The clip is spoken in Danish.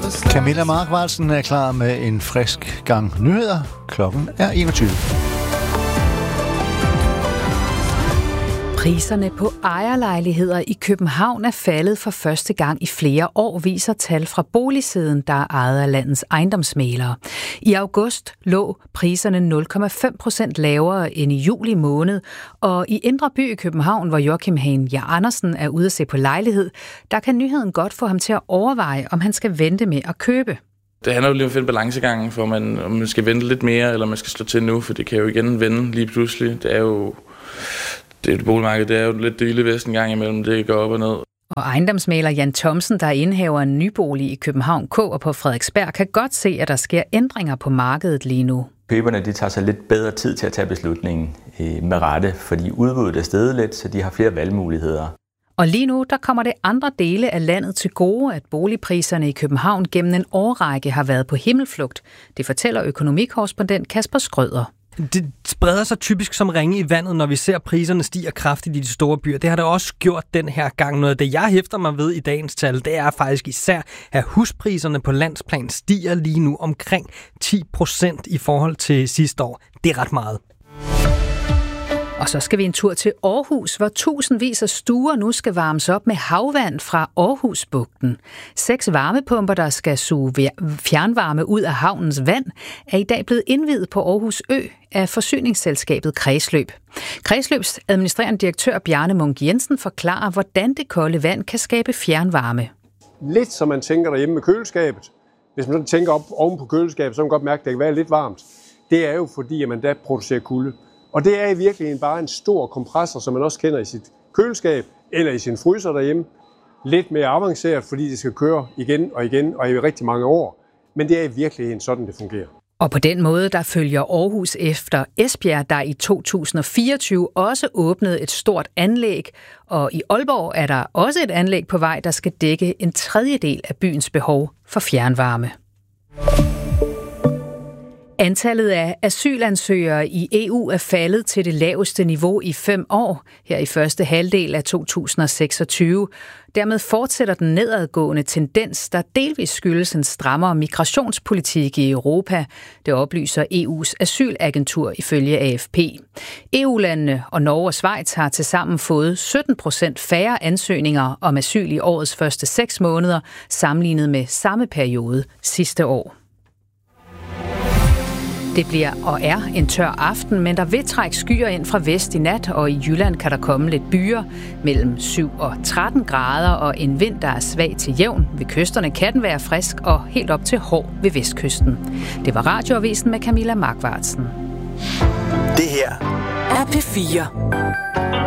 Camilla Markvartsen er klar med en frisk gang nyheder. Klokken er 21. Priserne på ejerlejligheder i København er faldet for første gang i flere år, viser tal fra Boligsiden, der er ejet af landets ejendomsmæglere. I august lå priserne 0,5% lavere end i juli måned, og i Indre By i København, hvor Joachim Hagen Andersen er ude at se på lejlighed, der kan nyheden godt få ham til at overveje, om han skal vente med at købe. Det handler jo lige om at finde balancegangen, for om man skal vente lidt mere, eller man skal slå til nu, for det kan jo igen vende lige pludselig. Det boligmarked, det er jo lidt det vilde vest en gang imellem, det går op og ned. Og ejendomsmægler Jan Thomsen, der indhaver en nybolig i København K og på Frederiksberg, kan godt se, at der sker ændringer på markedet lige nu. Køberne de tager sig lidt bedre tid til at tage beslutningen med rette, fordi udbuddet er steget lidt, så de har flere valgmuligheder. Og lige nu, der kommer det andre dele af landet til gode, at boligpriserne i København gennem en årrække har været på himmelflugt. Det fortæller økonomikorrespondent Kasper Skrøder. Det spreder sig typisk som ringe i vandet, når vi ser priserne stiger kraftigt i de store byer. Det har det også gjort den her gang. Noget af det, jeg hæfter mig ved i dagens tal, det er faktisk især, at huspriserne på landsplan stiger lige nu omkring 10% i forhold til sidste år. Det er ret meget. Og så skal vi en tur til Aarhus, hvor tusindvis af stuer nu skal varmes op med havvand fra Aarhusbugten. 6 varmepumper, der skal suge fjernvarme ud af havnens vand, er i dag blevet indviet på Aarhus Ø af forsyningsselskabet Kredsløb. Kredsløbs administrerende direktør Bjarne Munk Jensen forklarer, hvordan det kolde vand kan skabe fjernvarme. Lidt som man tænker derhjemme med køleskabet. Hvis man tænker op oven på køleskabet, så kan man godt mærke, at det kan være lidt varmt. Det er jo fordi, at man da producerer kulde. Og det er i virkeligheden bare en stor kompressor, som man også kender i sit køleskab eller i sin fryser derhjemme. Lidt mere avanceret, fordi det skal køre igen og i rigtig mange år. Men det er i virkeligheden sådan, det fungerer. Og på den måde, der følger Aarhus efter Esbjerg, der i 2024 også åbnede et stort anlæg. Og i Aalborg er der også et anlæg på vej, der skal dække en tredjedel af byens behov for fjernvarme. Antallet af asylansøgere i EU er faldet til det laveste niveau i 5 år, her i første halvdel af 2026. Dermed fortsætter den nedadgående tendens, der delvis skyldes en strammere migrationspolitik i Europa. Det oplyser EU's asylagentur ifølge AFP. EU-landene og Norge og Schweiz har tilsammen fået 17% færre ansøgninger om asyl i årets første 6 måneder, sammenlignet med samme periode sidste år. Det bliver og er en tør aften, men der vil trække skyer ind fra vest i nat, og i Jylland kan der komme lidt byer mellem 7 og 13 grader og en vind, der er svag til jævn. Ved kysterne kan den være frisk og helt op til hård ved vestkysten. Det var Radioavisen med Camilla Markvartsen. Det her er P4.